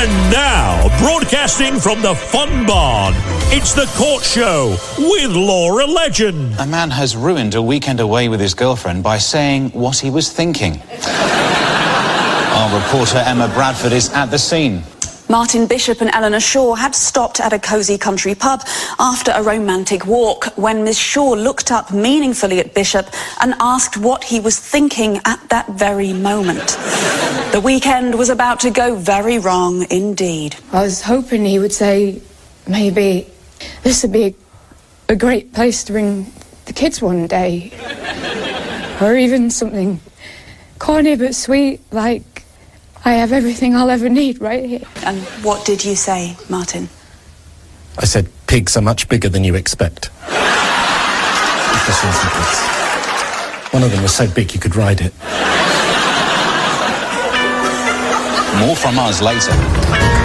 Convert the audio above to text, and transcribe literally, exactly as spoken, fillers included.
And now, broadcasting from the Fun Barn, it's The Court Show with Laura Legend. A man has ruined a weekend away with his girlfriend by saying what he was thinking. Our reporter Emma Bradford is at the scene. Martin Bishop and Eleanor Shaw had stopped at a cosy country pub after a romantic walk when Miss Shaw looked up meaningfully at Bishop and asked what he was thinking at that very moment. The weekend was about to go very wrong indeed. I was hoping he would say, maybe this would be a, a great place to bring the kids one day. Or even something corny but sweet, like, I have everything I'll ever need right here. And what did you say, Martin? I said, pigs are much bigger than you expect. One of them was so big you could ride it. More from us later.